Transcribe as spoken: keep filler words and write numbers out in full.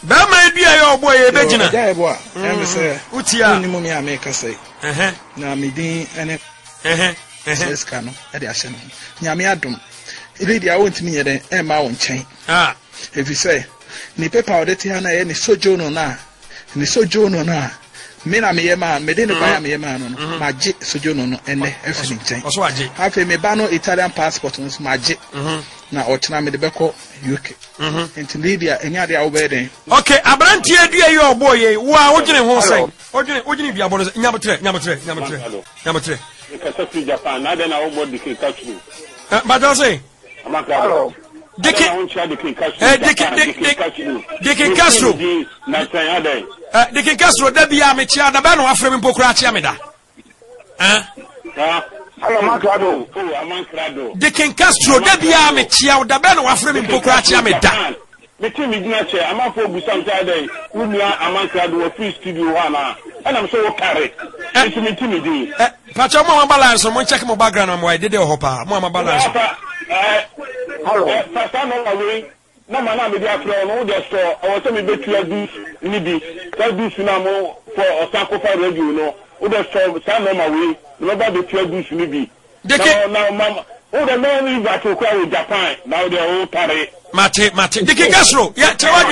ba ma dua ye obo ye begina ja ebo a em say utia ni mo me ameka say eh na medin ene eh eh ska no e de ahye no nyame adom ile dia wontimi ye den e ma wo nchen ah if you say ni paper odete ha na ye ni sojo no na ni sojo no na me na me ye ma me de ne kwa me ye ma no no ma je sojo no no ene efini nchen oso aje afi me ba no Italian passport no ma je na ochina me de beko U K enti Libya enya de awo den okay abrantie dua ye obo ye wo a wogene ho sen wogene wogene dua bo nyabotre nyabotre nyabotre nyabotre Ikasasi Japan na de na obo dike kachu ba do say hello Dike eh Dike Dike Castro na san adai eh Dike Castro da bia me chia da ba no afre me pokura chia me da eh ah hello Makrado oh Amakrado Dike Castro da bia me chia da ba no afre me pokura chia me da me ti mi gina che amafo gusam ta dai unua Amakrado wa free studio wa na ana me so wo kare me mi ti mi di eh pacha mo balance mo check mo background mo I did ho pa mo ma balance eh hello papa no away na mana me dia afro no dey so o so me betua dus ni bi that dus na mo for Osako for radio no o dey so sa no ma we no ba betua dus ni bi Dike na mama o dey no ni ba to kwa Japan now dey o tare mate mate Dike Castro ya